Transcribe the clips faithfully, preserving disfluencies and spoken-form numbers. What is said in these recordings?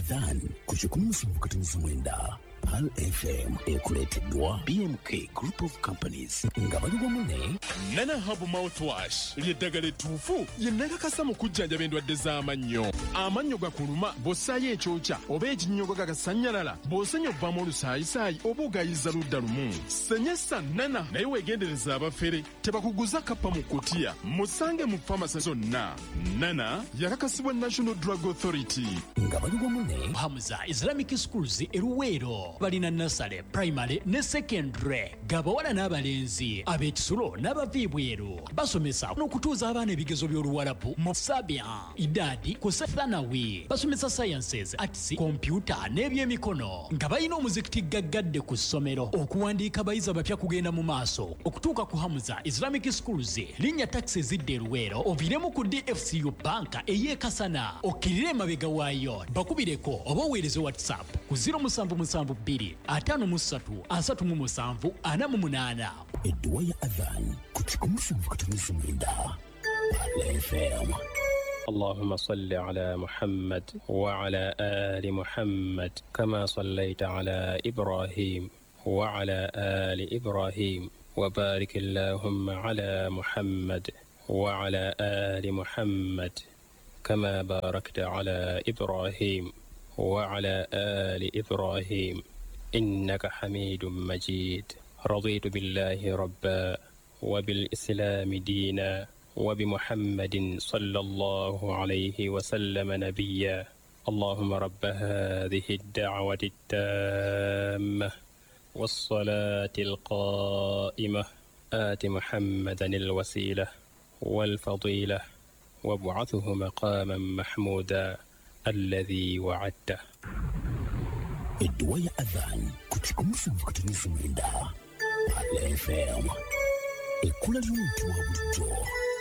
Adhan kuchukumusa mkataniza mwenda Pal F M ekuleteddwa B M K Group of Companies ngabali wamune Nana Habu Mouthwash ly'eddagala ettuufu lye nnakakasa mu kujjanjaba endwadde z'amannyo. Amannyo gakuluma bw'ossaayo ekyokya oba ekinnyogo gagasannyalala bw'osenya obbamu olusaayisaayi oba ogayiza ludda lumu. Senyesa Nana naye weegendereza abafere tebakuguza kappa mu kkutiya musange mu famasi zonna. Nana yakakasibwa National Drug Authority. ngabali wamune Hamza Islamic Schools eruweero balina nasale primary ne secondary gabawala n'abalenzi ab'ekisulo n'abaviibweru basomesa n'okutuuza abaana ebigezo by'oluwalabu mu sabia idadi ku sethanawi basomesa sciences arts computer n'ebyemikono nga balina omuzikiti gaggadde ku ssomero okuwandiika abayizi abapya kugenda mu maaso okutuuka ku Hamza Islamic Schools linnya taxi zidde eruweero oviiremu ku D F C U banka ey'ekasana okkirire emabega waayo bakubireko oba oweereze whatsapp ku zero seven seven two atano musatu asatu mu musanvu ana mu munaana. edduwa ya Adhan kuchukumusa mkataniza mwenda Pal F M. اللهم صل على محمد وعلى آل محمد كما صليت على إبراهيم وعلى آل إبراهيم وبارك اللهم على محمد وعلى آل محمد كما باركت على إبراهيم وعلى آل إبراهيم إنك حميد مجيد. رضيت بالله ربا وبالإسلام دينا وبمحمد صلى الله عليه وسلم نبيا. اللهم رب هذه الدعوة التامة والصلاة القائمة آت محمدا الوسيلة والفضيلة وابعثه مقاما محمودا الذي وعدته. edduwa ya Adhan kuchukumusa mkataniza mwenda Pal F M ekula ly'omuntu wa bulijjo.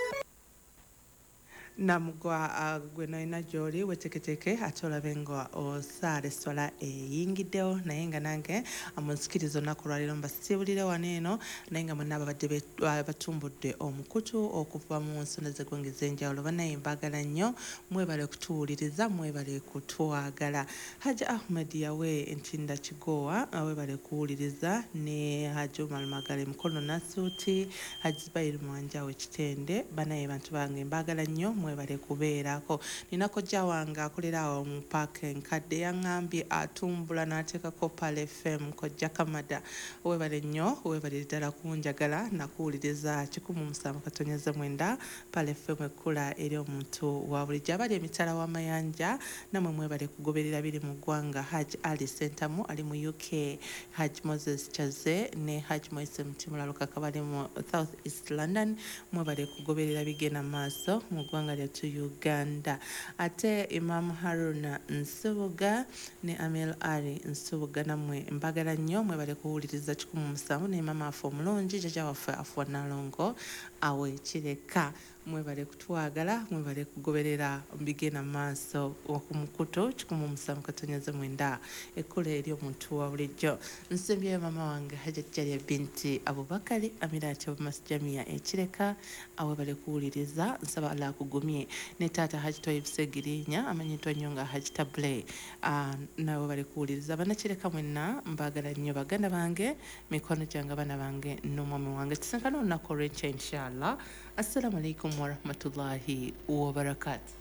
namugwa uh, gwe noina gy'oli weteketeke ate olabe nga osaala esswala eyingiddewo naye nga nange amunsikiriza olunaku lwaleero mbasiibulire wano eno naye nga mwenna ababadde batumbudde omukutu okuva mu nsonda z'eggwanga ez'enjawulo banaye mbaagala nnyo mwebale kutuwuliriza mwebale kutwagala. Haji Ahmed yawe entinda kigowa webale kuwuliriza ne Haji Umar Magale Mukono Nasuuti Haji Zubair Mwanjawe Kitende banaye bantu bange mbaagala nnyo mwebale kubeerako. Nina kojja wange akolera awo mu paaka enkadde yaŋŋambye atumbula n'ateekako Pal F M kojja Kamada webale nnyo webale ddala kunjagala nakuwuliriza kikumi musanvu katonyeza mwenda Pal F M ekkula eri omuntu wa bulijjo abali emitala w'amayanja namwe mwebale kugoberera biri mu ggwanga. Haji Ali Sentamu ali mu U K, Haji Moses Chaze ne Haji Moise Mutimula Lukaka bali mu South East London mwebale kugoberera bigenda maaso mu ggwanga lyattu Uganda. Ate Imam Haruna Nsubuga ne Amel Ali Nsubuga namwe mbagala nnyo mwebale kuwuliriza kikumi musanvu ne mama afu omulungi jjajja waffe afuwa Nalongo awe Kireka mwebale kutwagala mwebale kugoberera bigenda maaso okumukuto kikumi musanvu katonyeza mwenda ekkula eri omuntu wa bulijjo. Nsembyeyo mama wange Hajjajjali binti Abubakari Amirati Obumasjamia Ekireka awebale kuwuliriza nsaba Allah akugumye ne taata Haji Toyib Segirinya amanyiddwa nnyo nga Haji Table uh, nawe bali kuwuliriza bannakireka mwenna mbaagala nnyo baganda bange mikono gyange abaana bange n'omwami wange tusenkana olunaku olw'enkya inshallah. Assalamu alaikum warahmatullahi wabarakatuh.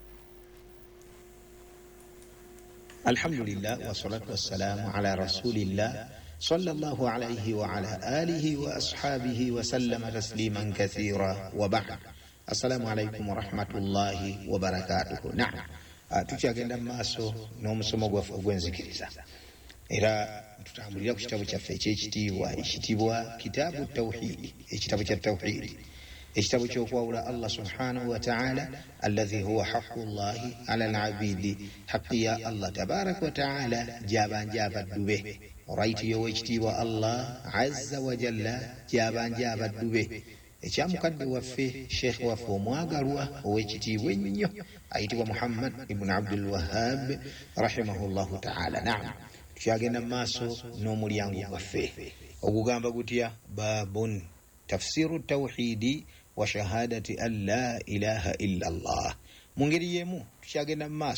Alhamdulillah wa salatu wassalamu ala rasulillah sallallahu alayhi wa ala alihi wa ashabihi wa sallama tasliman kathira wa ba'd. Assalamu alaikum wa rahmatullahi wa barakatuh. Naam, tukyagenda maaso n'omusomo gwaffe ogw'enzikiriza era tutambulira ku kitabo kyaffe eky'ekitiibwa ekitibwa kitaabu tawhidi ekitabo kya tawhidi ekitabo ky'okwawula Allah subhanahu wa ta'ala alladhi huwa haqqullahi ala al-abidi haqqi ya Allah tabaraka wa ta'ala jabanja abaddu be oraiti y'owekitiibwa Allah azza wa jalla jabanja abaddu be ekyamukadde waffe sheekh waffe omwagalwa ow'ekitiibwa ennyo ayitibwa Muhammad ibn Abdul Wahhab rahimahullahu ta'ala. Naam, tukyagenda mu maaso n'omulyango gwaffe ogugamba gutya babun tafsiru tawhidi wa shahadati an la ilaha illa Allah. Mu ngeri y'emu tukyagenda mu maaso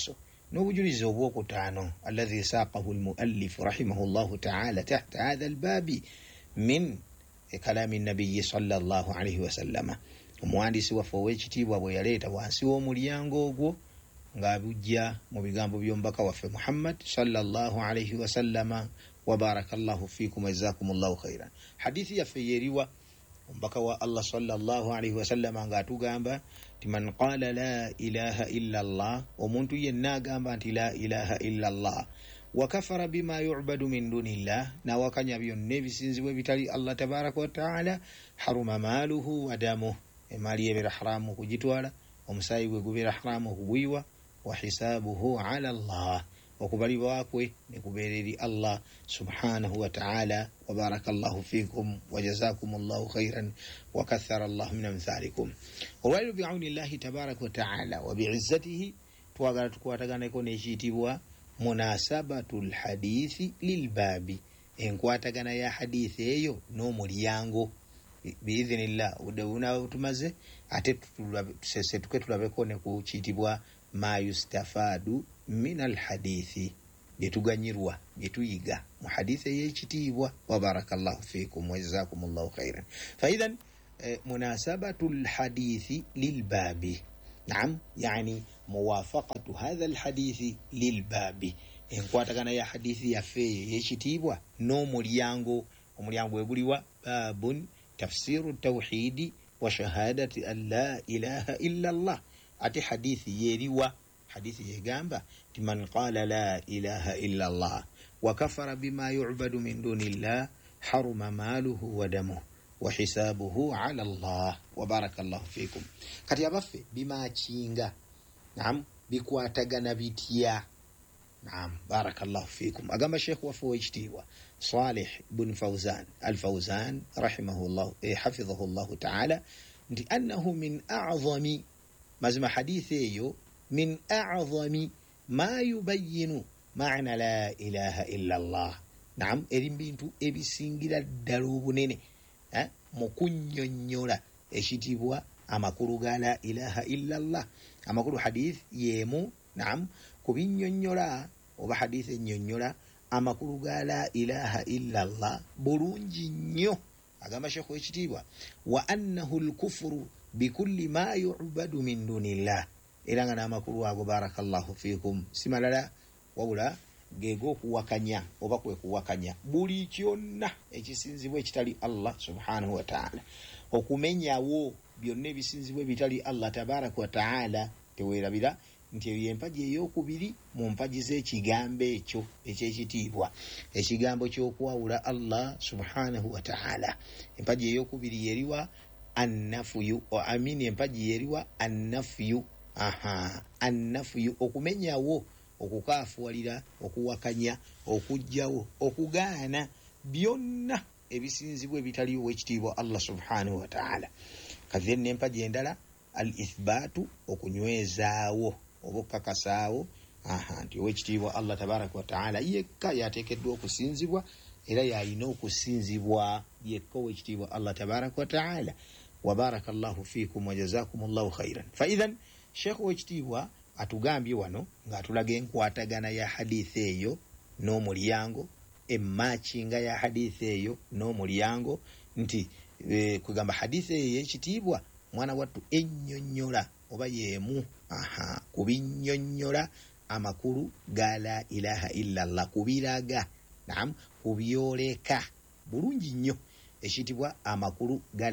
n'obujulizi obwokutaano alladhi saaqahu almuallifu rahimahullahu ta'ala tahta hadha albabi min kalami nabiyyi sallallahu alayhi wa sallama. Omuwandiisi waffe ow'ekitiibwa bwe yaleeta wansi w'omulyango ogwo ng'abujja mu bigambo by'omubaka waffe Muhammad sallallahu alayhi wa sallama wa barakallahu fiikum wa jazakumullahu khairan. Hadithi yaffe yeriwa omubaka wa Allah sallallahu alayhi wa sallama ng'atugamba ti man qala la ilaha illa Allah, omuntu yenna agamba nti la ilaha illa Allah wa kafara bima yu'badu min dunillah, nawakanya byonna ebisinzibwa bitali Allah tabaraka wa ta'ala, haruma maluhu wa damuhu, emali ebera haramu kugitwala, omusaayi gwe gubeera haramu okugwiwa, wa hisabuhu ala Allah, okubalibwa kwe ne kubeera eri Allah subhanahu wa ta'ala. Wa barakallahu fiikum wa jazakumullahu khairan wa kathara Allah min amthalikum. Olwaliro bi'aunillahi tabaraka wa ta'ala wa bi'izzatihi twagala tukwataganeko n'ekiyitibwa munasabatul hadithi lilbabi, enkwatagana ya hadithi eyo n'omulyango biidhinillah. Udawuna tumaze ate tusese tuke tulabeko ne ku kiyitibwa ma yustafadu min alhadithi, byetuganyirwa byetuyiga mu hadithi ey'ekitiibwa. Wa barakallahu fiikum wa jazakumullahu khairan. Fa idhan eh, munasabatul hadithi lilbabi, naam, yani muwafaqatu hadha alhadithi lilbabi, enkwatagana ya hadithi yaffe ey'ekitiibwa n'omulyango. Omulyango weguliwa babun tafsiru tawhidi wa shahadati an la ilaha illa Allah. Ate hadithi yeriwa, hadithi yegamba ti man qala la ilaha illa Allah wa kafara bima yu'badu min dunillah haruma maluhu wa damuhu wa hisabuhu ala Allah. Wa barakallahu fiikum. Kati abaffe bima kinga, naam, bikwatagana bitya? Naam, barakallahu fiikum. Agamba Sheikh waffe w'ekitiibwa Salih ibn Fawzan al-Fawzan rahimahullah eh, hafidhahullahu ta'ala nti annahu min a'zami, mazima hadithi eyo min a'zami ma yubayyinu ma'na la ilaha illa Allah. Naam, eri bintu ebisingira ddala obunene eh, mu kunnyonnyola ekitiibwa amakulu ga la ilaha illa Allah. Amakulu hadith yemu, naam, kubinnyonnyola oba hadith ennyonnyola amakulu ga la ilaha illa Allah bulungi nnyo. Agamba Sheikh w'ekitiibwa wa annahu al-kufru bikulli ma yu'badu min dunillah, era nga n'amakulu ago barakallahu fiikum simalala wabula geego okuwakanya oba kwe kuwakanya buli kyonna ekisinzibwa ekitali Allah subhanahu wa ta'ala, okumenyawo byonna ebisinzibwa ebitali Allah tabaraka wa ta'ala. Teweerabira nti eyo empagi ey'okubiri mu mpagi z'ekigambo ekyo eky'ekitiibwa, ekigambo ky'okwawula Allah subhanahu wa ta'ala. Empagi ey'okubiri yeriwa annafuyu, amini empagi yeriwa annafuyu. Aha, annafuyu, okumenyawo, okukaafuwalira, okuwakanya, okugjawo, okugaana byonna ebisinzibwa ebitaliwo ekitiibwa Allah subhanahu wa ta'ala. Kati n'empagi endala al-ithbatu, okunywezaawo oba okukakasaawo aha nti ow'ekitiibwa Allah tabaraka wa ta'ala yekka yateekeddwa okusinzibwa era yalina okusinzibwa yekka ow'ekitiibwa Allah tabaraka wa ta'ala. Wa barakallahu fiikum wa jazakumullahu khairan. Fa idhan Sheikh w'ekitiibwa atugambye wano ng'atulaga enkwatagana ya hadithi eyo n'omulyango, emmakinga ya hadithi eyo n'omulyango, nti e, kugamba hadithi eyo y'ekitiibwa mwana wattu ennyonnyola oba yemu aha kubinnyonnyola amakulu ga la ilaha illa Allah, kubiraga, naam, kubyoleka bulungi nnyo ekitibwa amakulu ga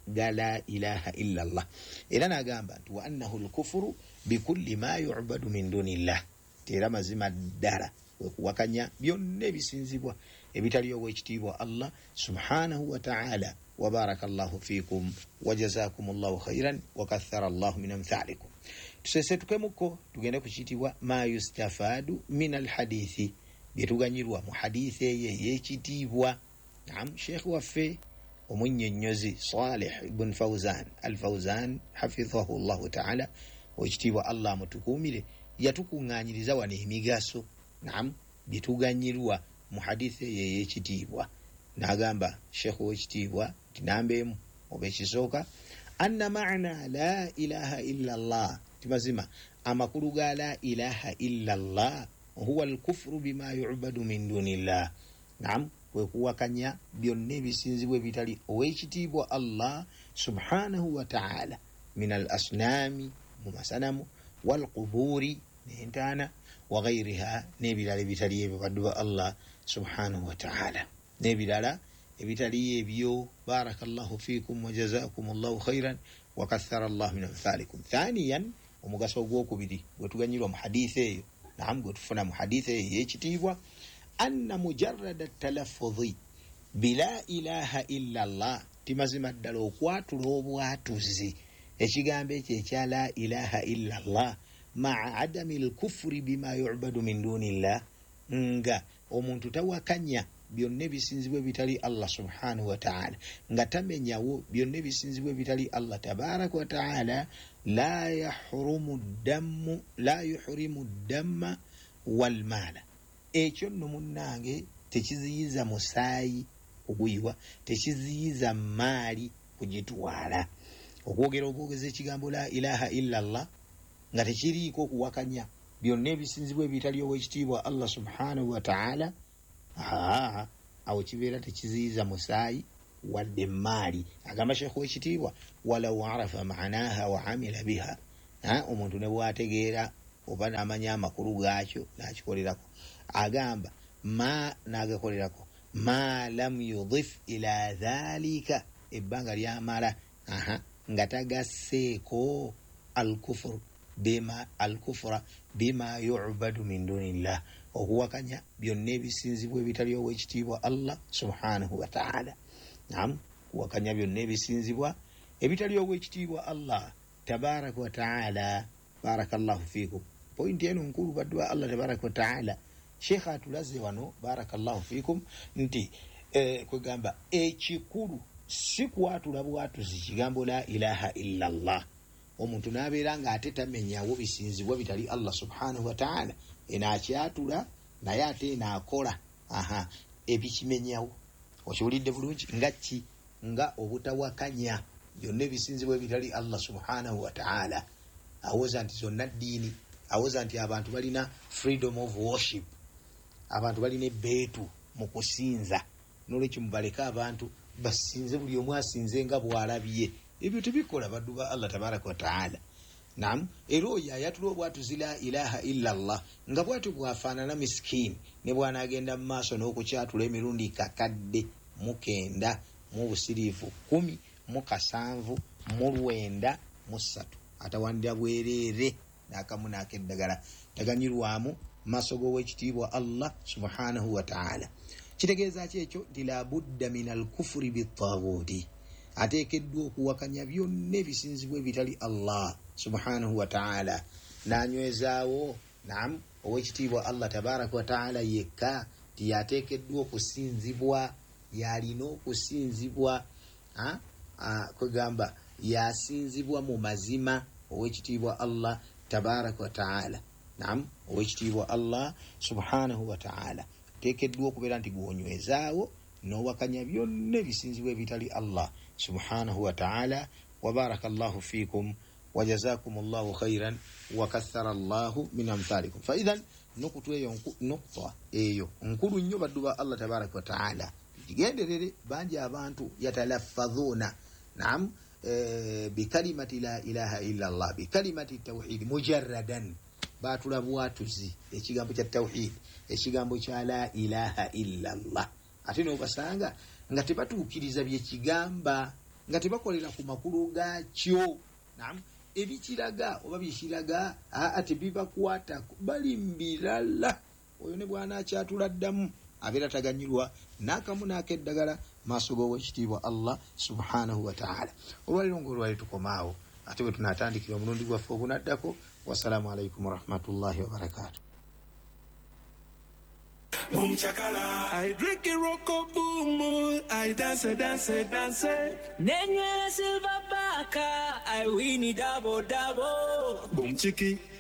la ilaha illa Allah. Era n'agamba nti wa annahu al-kufru bikulli ma yu'badu min dunillah, tera mazima ddala okuwakanya byonna ebisinzibwa ebitali ow'ekitiibwa Allah subhanahu wa ta'ala. Wa barakallahu fiikum wa jazakumullahu khairan wa kathara Allah min amthalikum. Tusesetukemuko tugende ku kiyitibwa ma yustafadu min alhadithi, byetuganyirwa mu hadithi eyo ey'ekitiibwa. Naam, Sheikh waffe omunnyonnyozi Salih ibn Fawzan al-Fawzan hafidhahu Allahu ta'ala, w'ekitiibwa Allah mutukuumire, yatukuŋŋaanyiriza wano emigaso, naam, byetuganyirwa mu hadithi eyo ey'ekitiibwa. N'agamba Sheikh w'ekitiibwa ti namba emu oba ekisooka anna ma'na la ilaha illa Allah, timazima amakulu ga la ilaha illa Allah huwa al-kufru bima yu'badu min dunillah. Naam, kwe kuwakanya byonna ebisinzibwa ebitali ow'ekitiibwa Allah subhanahu wa ta'ala min al-asnami mu masanamu wal quburi n'entaana wa ghayriha n'ebirala ebitali ebyo baddu ba Allah subhanahu wa ta'ala n'ebirala ebitali ebyo. Barakallahu fikum wa jazakumullahu khairan wa kathara Allah min amthalikum. Thaniyan, omugaso ogwokubiri gwe tuganyirwa mu hadisi eyo, naam, gwe tufuna mu hadisi eyo ey'ekitiibwa, anna mujarrada talaffudhi bila ilaha illa Allah, timazima ddala okwatula obwatuzi ekigambo ekyo ekya la ilaha illa Allah maa adami lkufuri bima yu'badu min dunillah, nga omuntu tawakanya byonna ebisinzibwa ebitali Allah subhanahu wa ta'ala, nga tamenyawo byonna ebisinzibwa ebitali Allah tabaraka wa ta'ala, la yahrumu dammu la yuhrimu damma wal mala. Ekyo nno munnange tekiziyiza musaayi okuyiwa, tekiziyiza maali kugitwala. Okwogera obwogeza ekigambo la ilaha illa Allah nga tekiriiko okuwakanya byonna ebisinzibwa ebitali ow'ekitiibwa Allah subhanahu wa ta'ala, aa awo kibeera tekiziyiza musaayi wadde maali. Agamba Sheikh w'ekitiibwa, walau arafa maanaha wa amila biha, omuntu ne bwategeera oba n'amanya amakulu gaakyo n'akikolerako. Agamba ma n'agakolerako ma lam yudhif ila dhalika, ebbanga lyamala aha nga tagasseeko al-kufr bima al-kufra bima yu'badu min dunillah, okuwakanya byonna ebisinzibwa ebitali ow'ekitiibwa Allah subhanahu wa ta'ala. Naam, kuwakanya byonna ebisinzibwa ebitali ow'ekitiibwa Allah tabaraka wa ta'ala. Barakallahu fikum. Pointi eno nkulu baddu wa Allah tabaraka wa ta'ala. Sheikh atulaze wano barakallahu fikum nti eh, kwegamba ekikulu si kwatula bwatuzi kigambo la ilaha illa Allah. Omuntu n'abeera nga ate tamenyawo bisinzibwa bitali Allah subhanahu wa ta'ala, enaakyatula naye ate enaakola aha ebikimenyawo. Okiwulidde bulungi? Nga ki? Nga obutawakanya byonna ebisinzibwa bitali Allah subhanahu wa ta'ala. Awoza nti zonna ddiini, awoza nti abantu balina freedom of worship, abantu balina ebbeetu mu kusinza, n'olwekyo mubaleka abantu basinze buli omu asinze nga bw'alabye. Ebyo tebikola baddu ba Allah tabaraka wa ta'ala. Naam, era oyo ayatula obwatuzi la ilaha illa Allah nga bwatu bwafaanana miskini ne bw'anaagenda mu maaso n'okukyatula emirundi kakadde mu kenda mu busiriifu kumi mu kasanvu mu lwenda mu ssatu, atawandira bwereere n'akamu n'akeddagala taganyirwamu maaso g'ow'ekitiibwa Allah subhanahu wa ta'ala. Kitegeeza ki ekyo? Nti la budda min al-kufri bit-taghuti, ateekeddwa okuwakanya byonna ebisinzibwa ebitali Allah subhanahu wa ta'ala, n'anywezaawo naam ow'ekitiibwa Allah tabaraka wa ta'ala yekka, ti yateekeddwa okusinzibwa, yalina okusinzibwa, kwegamba yasinzibwa mu mazima ow'ekitiibwa Allah tabaraka wa ta'ala. Naam, ow'ekitiibwa Allah subhanahu wa ta'ala teekeddwa okubeera nti gw'onywezaawo n'owakanya byonna ebisinzibwa ebitali Allah subhanahu wa ta'ala. Wa barakallahu fikum wa jazakumullahu khairan wa kathara Allahu min amthalikum. Fa idhan nukutu eyo nukta eyo nkulu nnyo baddu ba Allah tabaraka wa ta'ala. Kigenderere bangi abantu yatalaffadhuna naam e, bikalimati la ilaha illa Allah, bikalimati tawhid mujarradan, batula bwatuzi ekigambo kya tawhid, ekigambo kya la ilaha illa Allah, ate n'obasanga nga tebatuukiriza bye kigamba, nga tebakolera ku makulu gaakyo. Naam, ebikiraga oba bikiraga ate bibakwata bali mbirala. Oyo ne bw'anaakyatula ddamu abeera taganyirwa n'akamu n'akeddagala maaso g'ow'ekitiibwa Allah subhanahu wa ta'ala. Olwaliro ng'olwali tukomaawo, ate bwe tunaatandikira omulundi gwaffe ogunaddako. Wassalamu alaikum warahmatullahi wabarakatuh. Boom chakala, I drink it rocko boom, I dance dance dance. Nenye silver baka, I win it double double. Boom chiki.